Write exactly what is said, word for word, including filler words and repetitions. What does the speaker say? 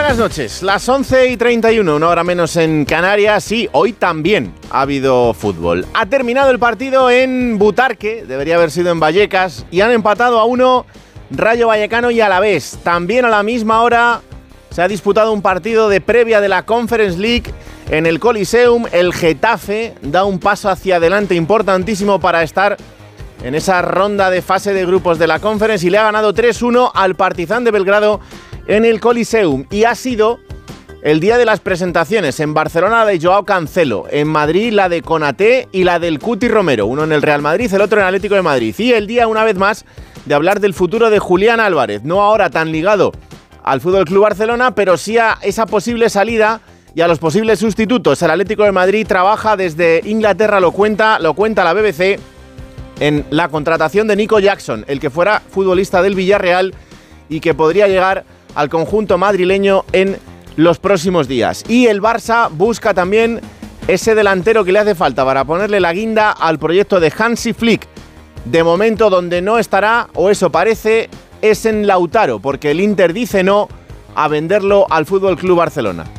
Buenas noches, las once y treinta y uno, una hora menos en Canarias, y hoy también ha habido fútbol. Ha terminado el partido en Butarque, debería haber sido en Vallecas, y han empatado a uno Rayo Vallecano y Alavés. También a la misma hora se ha disputado un partido de previa de la Conference League en el Coliseum. El Getafe da un paso hacia adelante importantísimo para estar en esa ronda de fase de grupos de la Conference y le ha ganado tres uno al Partizan de Belgrado en el Coliseum. Y ha sido el día de las presentaciones. En Barcelona la de Joao Cancelo, en Madrid la de Konaté y la del Cuti Romero, uno en el Real Madrid, el otro en el Atlético de Madrid. Y el día, una vez más, de hablar del futuro de Julián Álvarez, no ahora tan ligado al F C Barcelona, pero sí a esa posible salida y a los posibles sustitutos. El Atlético de Madrid trabaja desde Inglaterra, lo cuenta, lo cuenta la B B C, en la contratación de Nico Jackson, el que fuera futbolista del Villarreal y que podría llegar al conjunto madrileño en los próximos días. Y el Barça busca también ese delantero que le hace falta para ponerle la guinda al proyecto de Hansi Flick. De momento, donde no estará, o eso parece, es en Lautaro, porque el Inter dice no a venderlo al F C Barcelona.